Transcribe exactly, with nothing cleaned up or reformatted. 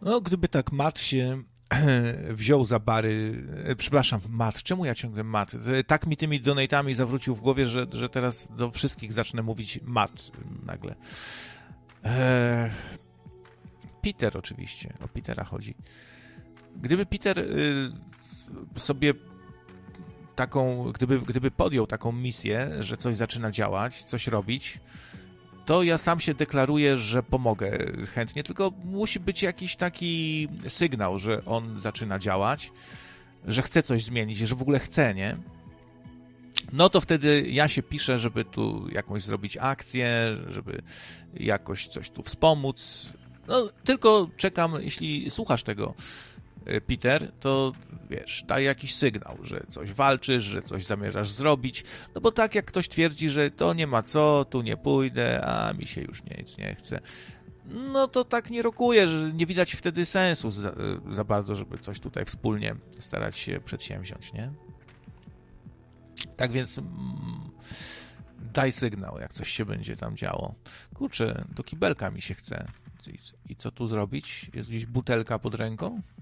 No, gdyby tak Matt się wziął za bary, przepraszam, Matt, czemu ja ciągle Matt? Tak mi tymi donatami zawrócił w głowie, że, że teraz do wszystkich zacznę mówić Matt nagle. Eee, Peter oczywiście, o Petera chodzi. Gdyby Peter y, sobie taką, gdyby, gdyby podjął taką misję, że coś zaczyna działać, coś robić, to ja sam się deklaruję, że pomogę chętnie, tylko musi być jakiś taki sygnał, że on zaczyna działać, że chce coś zmienić, że w ogóle chce, nie? No to wtedy ja się piszę, żeby tu jakąś zrobić akcję, żeby jakoś coś tu wspomóc. No tylko czekam, jeśli słuchasz tego, Peter, to wiesz, daj jakiś sygnał, że coś walczysz, że coś zamierzasz zrobić, no bo tak jak ktoś twierdzi, że to nie ma co, tu nie pójdę, a mi się już nic nie chce, no to tak nie rokuje, że nie widać wtedy sensu za, za bardzo, żeby coś tutaj wspólnie starać się przedsięwziąć, nie? Tak więc mm, daj sygnał, jak coś się będzie tam działo. Kurczę, do kibelka mi się chce. I, i co tu zrobić? Jest gdzieś butelka pod ręką?